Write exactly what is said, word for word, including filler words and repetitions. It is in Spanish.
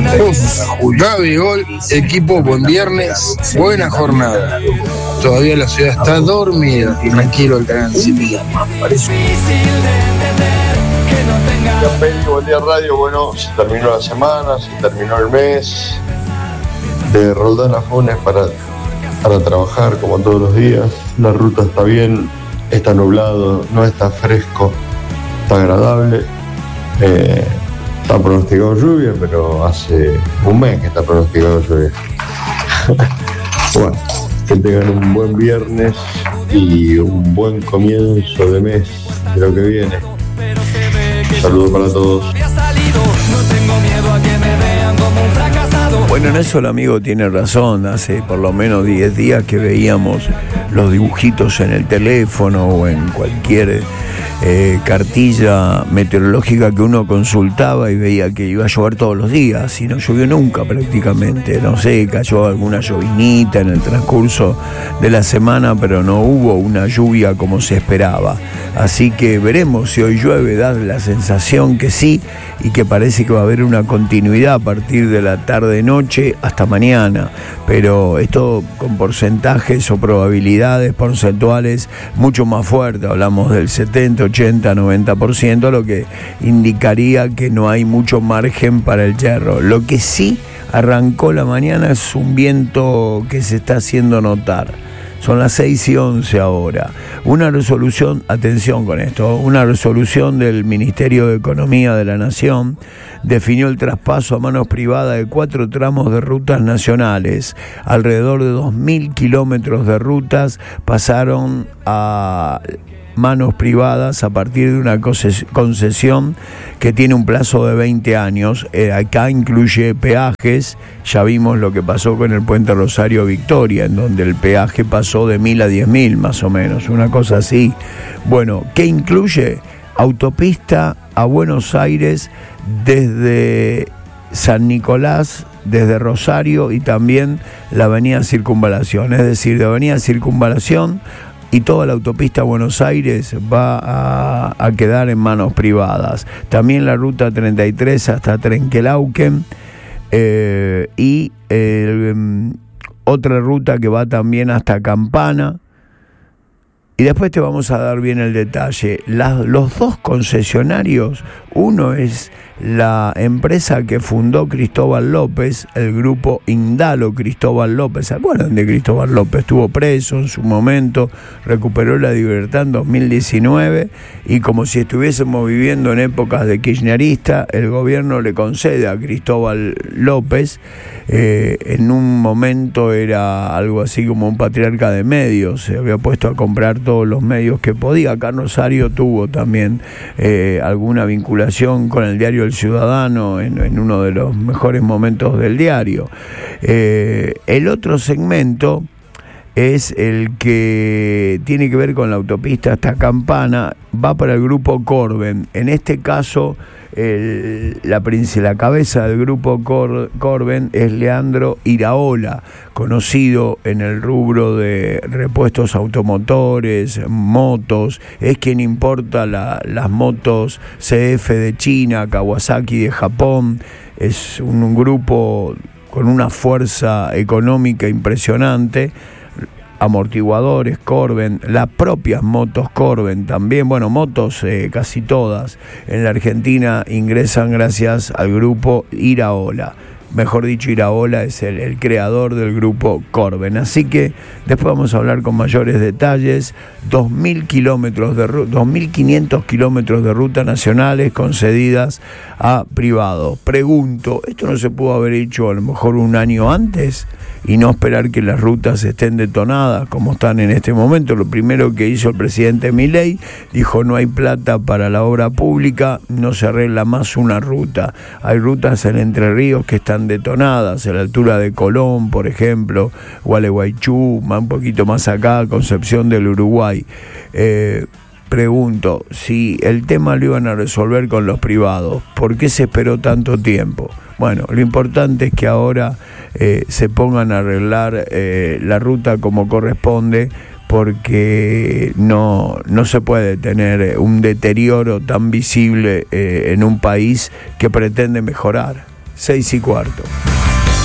Uf, Gaby, gol, equipo, buen viernes, buena jornada. Todavía la ciudad está dormida, tranquilo el tránsito. Buen día radio, bueno, se terminó la semana, se terminó el mes. De Roldán a Funes para, para trabajar como todos los días. La ruta está bien, está nublado, no está fresco, está agradable. Eh, está pronosticado lluvia, pero hace un mes que está pronosticado lluvia. Bueno, que tengan un buen viernes y un buen comienzo de mes de lo que viene. Saludos para todos. Bueno, en eso el amigo tiene razón. Hace por lo menos diez días que veíamos los dibujitos en el teléfono o en cualquier eh, cartilla meteorológica que uno consultaba y veía que iba a llover todos los días, y no llovió nunca prácticamente. No sé, cayó alguna llovinita en el transcurso de la semana, pero no hubo una lluvia como se esperaba. Así que veremos si hoy llueve. Da la sensación que sí, y que parece que va a haber una continuidad a partir de la tarde-noche hasta mañana, pero esto con porcentajes o probabilidades porcentuales mucho más fuertes. Hablamos del setenta, ochenta, noventa por ciento, lo que indicaría que no hay mucho margen para el yerro. Lo que sí arrancó la mañana es un viento que se está haciendo notar. Son las seis y once ahora. Una resolución, atención con esto, una resolución del Ministerio de Economía de la Nación definió el traspaso a manos privadas de cuatro tramos de rutas nacionales. Alrededor de dos mil kilómetros de rutas pasaron a manos privadas a partir de una concesión que tiene un plazo de veinte años. Eh, acá incluye peajes. Ya vimos lo que pasó con el puente Rosario Victoria, en donde el peaje pasó de mil a diez mil más o menos, una cosa así. Bueno, ¿qué incluye? Autopista a Buenos Aires desde San Nicolás, desde Rosario, y también la avenida Circunvalación, es decir, de avenida Circunvalación y toda la autopista a Buenos Aires va a, a quedar en manos privadas. También la ruta treinta y tres hasta Trenquelauquen, eh, y eh, otra ruta que va también hasta Campana. Y después te vamos a dar bien el detalle. Las, los dos concesionarios, uno es la empresa que fundó Cristóbal López, el grupo Indalo Cristóbal López. ¿Se acuerdan de Cristóbal López? Estuvo preso en su momento, recuperó la libertad en dos mil diecinueve, y como si estuviésemos viviendo en épocas de kirchnerista, el gobierno le concede a Cristóbal López, eh, en un momento era algo así como un patriarca de medios, se había puesto a comprar todos los medios que podía. Acá en Rosario tuvo también eh, alguna vinculación con el diario El Ciudadano en, en uno de los mejores momentos del diario. Eh, el otro segmento es el que tiene que ver con la autopista hasta Campana, va para el grupo Corben. En este caso, el, la, la cabeza del grupo Cor, Corben es Leandro Iraola, conocido en el rubro de repuestos automotores, motos. Es quien importa la, las motos C F de China, Kawasaki de Japón. Es un, un grupo con una fuerza económica impresionante. Amortiguadores Corben, las propias motos Corben también. Bueno, motos eh, casi todas en la Argentina ingresan gracias al grupo Iraola. Mejor dicho, Iraola es el, el creador del grupo Corben. Así que después vamos a hablar con mayores detalles. dos mil kilómetros de dos mil quinientos kilómetros de rutas nacionales concedidas a privados. Pregunto, ¿esto no se pudo haber hecho a lo mejor un año antes y no esperar que las rutas estén detonadas como están en este momento? Lo primero que hizo el presidente Milei, dijo: no hay plata para la obra pública, no se arregla más una ruta. Hay rutas en Entre Ríos que están detonadas, a la altura de Colón, por ejemplo, Gualeguaychú, un poquito más acá, Concepción del Uruguay. Eh, pregunto, si el tema lo iban a resolver con los privados, ¿por qué se esperó tanto tiempo? Bueno, lo importante es que ahora eh, se pongan a arreglar eh, la ruta como corresponde, porque no, no se puede tener un deterioro tan visible eh, en un país que pretende mejorar. seis y cuarto.